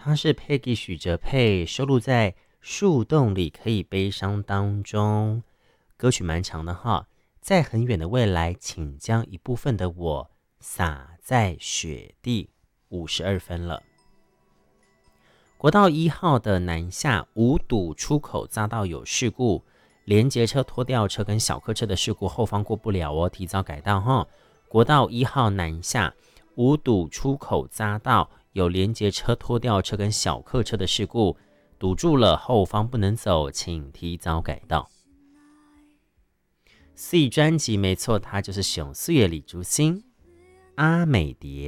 它是Peggy许哲佩收录在《树洞里可以悲伤》当中，歌曲蛮长的哈。在很远的未来，请将一部分的我洒在雪地。52分了。国道1号的南下五堵出口匝道有事故，连结车、拖吊车跟小客车的事故，后方过不了哦，提早改道哈。国道1号南下五堵出口匝道有连结车、拖吊车跟小客车的事故，堵住了，后方不能走，请提早改道。C 专辑没错，它就是熊四月李竹星、阿美蝶。